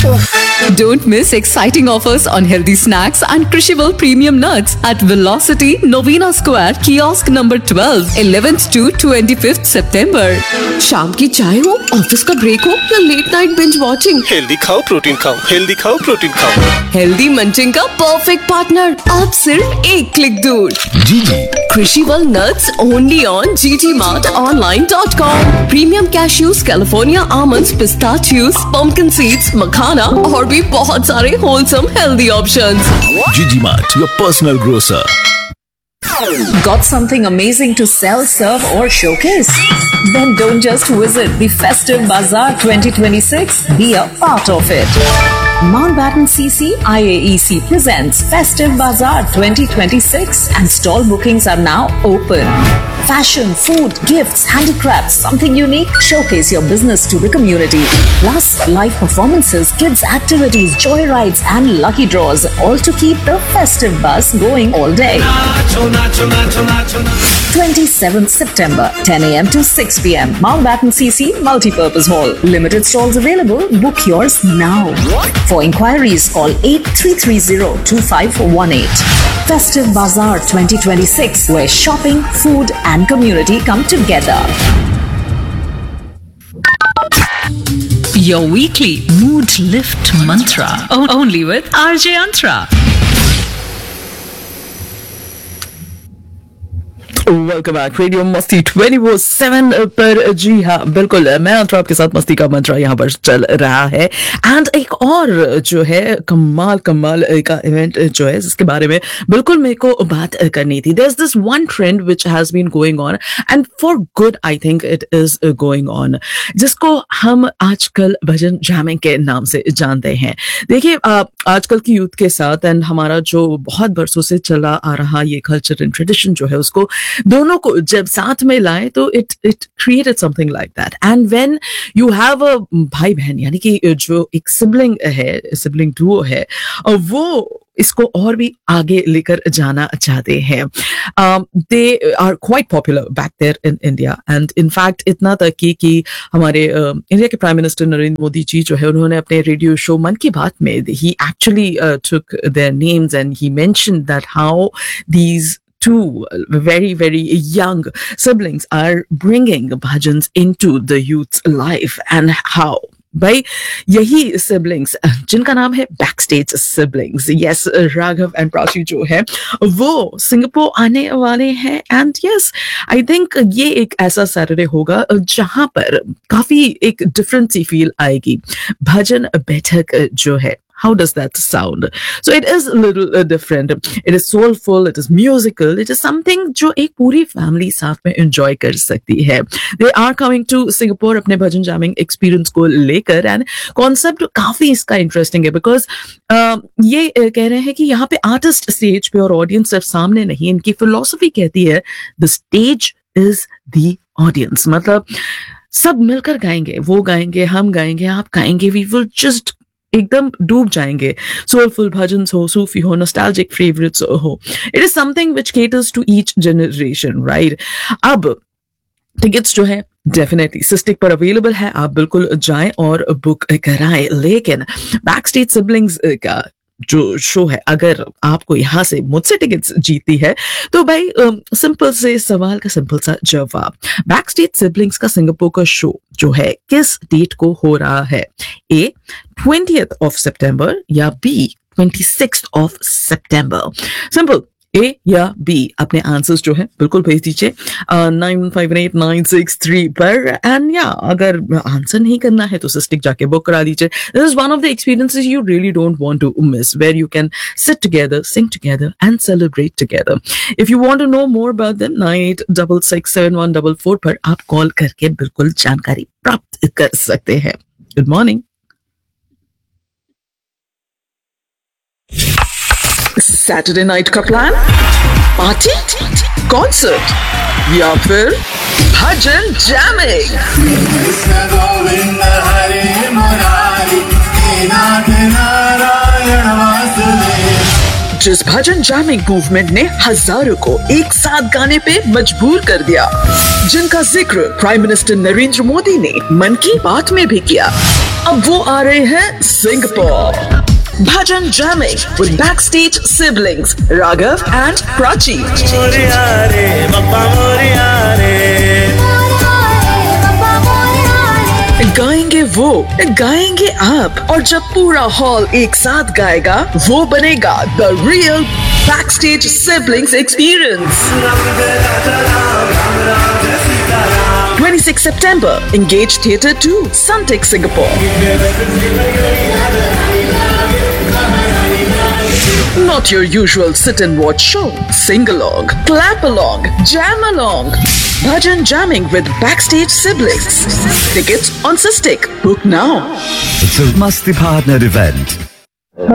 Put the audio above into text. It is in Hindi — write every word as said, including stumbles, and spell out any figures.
Don't miss exciting offers on healthy snacks and Crushable premium nuts at Velocity Novena Square kiosk number twelve, eleventh to twenty-fifth September. शाम की चाय हो, ऑफिस का ब्रेक हो या late night binge watching, healthy खाओ प्रोटीन खाओ, हेल्दी खाओ प्रोटीन खाओ। हेल्दी मंचिंग का परफेक्ट पार्टनर अब सिर्फ एक क्लिक दूर। जीजी Crushable nuts only on g t mart online dot com. Premium cashews, California almonds, pistachios, pumpkin seeds, makhana और भी बहुत सारे wholesome healthy options. जीजी mart, your personal grocer. Got something amazing to sell, serve or showcase? Then don't just visit the Festive Bazaar twenty twenty-six, be a part of it. Mountbatten C C I A E C presents Festive Bazaar twenty twenty-six and stall bookings are now open. Fashion, food, gifts, handicrafts, something unique, showcase your business to the community. Plus, live performances, kids activities, joyrides and lucky draws, all to keep the festive buzz going all day. twenty-seventh September, ten a m to six p m Mountbatten C C Multipurpose Hall. Limited stalls available. Book yours now. For inquiries, call eight three three zero two five one eight. Festive Bazaar twenty twenty-six, where shopping, food and community come together. Your weekly mood lift mantra, only with R J Antra. Welcome back radio मस्ती ट्वेंटी फोर सेवन पर। जी हाँ बिल्कुल, मैं अंतरा आपके साथ मस्ती का मंत्रा यहाँ पर चल रहा है। एंड एक और जो है कमाल कमाल का इवेंट जो है जिसके बारे में बिल्कुल मेरे को बात करनी थी। There is this one trend which has been going on and for good I think it is going on, जिसको हम आजकल भजन जैमिंग के नाम से जानते हैं। देखिए आजकल की यूथ के साथ एंड हमारा जो बहुत बरसों से चला आ रहा ये कल्चर एंड ट्रेडिशन जो है उसको दोनों को जब साथ में लाए तो it it created something like that. And when you have a भाई बहन यानी कि जो एक सिबलिंग है, सिबलिंग डुओ है, वो इसको और भी आगे लेकर जाना चाहते हैं। They are quite popular back there in India and in fact इतना तक कि कि हमारे इंडिया uh, के प्राइम मिनिस्टर नरेंद्र मोदी जी जो है उन्होंने अपने रेडियो शो मन की बात में ही actually took their names and he mentioned that how these two very very young siblings are bringing bhajans into the youth's life and how भाई यही siblings जिनका नाम है backstage siblings, yes, Raghav and Prachi जो है वो सिंगापुर आने वाले हैं। एंड यस आई थिंक ये एक ऐसा सैटरडे होगा जहां पर काफी एक डिफरेंट सी फील आएगी। भजन बैठक जो है, how does that sound? So it is a little uh, different. It is soulful, it is musical, it is something जो एक पूरी फैमिली साथ में enjoy कर सकती है। They are coming to Singapore अपने भजन jamming experience को लेकर एंड concept काफी इसका interesting है because uh, ये uh, कह रहे हैं कि यहाँ पे आर्टिस्ट स्टेज पे और ऑडियंस सिर्फ सामने नहीं, इनकी फिलोसफी कहती है the stage is the audience। मतलब सब मिलकर गाएंगे, वो गाएंगे, हम गाएंगे, आप गाएंगे, we will just एकदम डूब जाएंगे। सोलफुल भजन हो, सूफी हो, नॉस्टैल्जिक फेवरेट्स हो, it is something which caters to each generation, right? अब टिकट्स जो है डेफिनेटली सिस्टिक पर अवेलेबल है, आप बिल्कुल जाएं और बुक कराएं। लेकिन बैकस्टेज सिबलिंग्स का जो शो है, अगर आपको यहाँ से मुझसे टिकट्स जीती है तो भाई सिंपल से सवाल का सिंपल सा जवाब, बैकस्टेज सिबलिंग्स का सिंगापुर का शो जो है किस डेट को हो रहा है? ए ट्वेंटियथ ऑफ सितंबर या B twenty sixth of September? Simple, ए या बी। अपने आंसर्स जो है बिल्कुल भेज दीजिए nine five eight nine six three पर। एंड या अगर आंसर नहीं करना है तो सिस्टिक जाके बुक करा दीजिए। This is one of the experiences you really don't want to miss, where you can sit together, Singh together and celebrate together. If you want to know more about them, nine eight six six seven one four four पर आप कॉल करके बिल्कुल जानकारी प्राप्त कर सकते हैं। Good morning. सैटरडे नाइट का प्लान, पार्टी, कॉन्सर्ट या फिर भजन जैमिंग? जिस भजन जैमिंग मूवमेंट ने हजारों को एक साथ गाने पे मजबूर कर दिया, जिनका जिक्र प्राइम मिनिस्टर नरेंद्र मोदी ने मन की बात में भी किया। अब वो आ रहे हैं Singapore. Bhajan jamming with backstage siblings Raghav and Prachi. गाएंगे वो, गाएंगे आप, और जब पूरा हॉल एक साथ गाएगा वो बनेगा the real backstage siblings experience. twenty-sixth September, Engage Theatre two, Sunteck, Singapore. Not your usual sit and watch show. Sing along, clap along, jam along. Bhajan jamming with backstage siblings. Tickets on Sistik. Book now. It's a Masti Partner event.